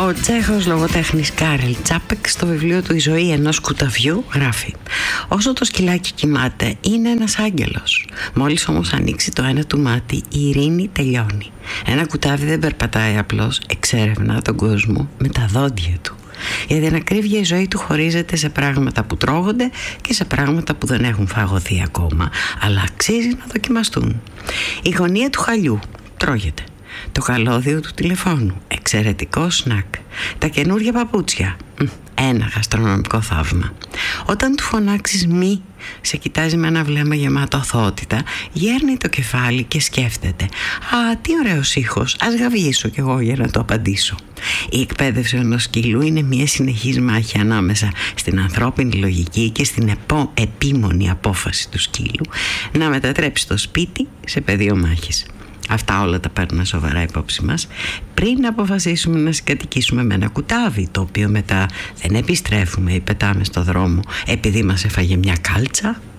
Ο Τσέχος λογοτέχνης Κάρελ Τσάπεκ στο βιβλίο του «Η ζωή ενός κουταβιού» γράφει: «Όσο το σκυλάκι κοιμάται είναι ένας άγγελος. Μόλις όμως ανοίξει το ένα του μάτι, η ειρήνη τελειώνει. Ένα κουτάβι δεν περπατάει απλώς, εξέρευνα τον κόσμο με τα δόντια του. Για την ακρίβεια, η ζωή του χωρίζεται σε πράγματα που τρώγονται και σε πράγματα που δεν έχουν φαγωθεί ακόμα, αλλά αξίζει να δοκιμαστούν. Η γωνία του χαλιού τρώγεται. Το καλώδιο του τηλεφώνου, εξαιρετικό σνακ. Τα καινούργια παπούτσια, ένα γαστρονομικό θαύμα. Όταν του φωνάξεις μη, σε κοιτάζει με ένα βλέμμα γεμάτο αθωότητα, γέρνει το κεφάλι και σκέφτεται: «Α, τι ωραίος ήχος, ας γαβγίσω κι εγώ για να το απαντήσω». Η εκπαίδευση ενός σκύλου είναι μια συνεχής μάχη ανάμεσα στην ανθρώπινη λογική και στην επίμονη απόφαση του σκύλου να μετατρέψει το σπίτι σε πεδίο μάχης. Αυτά όλα τα παίρνουμε σοβαρά υπόψη μας πριν αποφασίσουμε να συγκατοικήσουμε με ένα κουτάβι, το οποίο μετά δεν επιστρέφουμε ή πετάμε στο δρόμο επειδή μας έφαγε μια κάλτσα.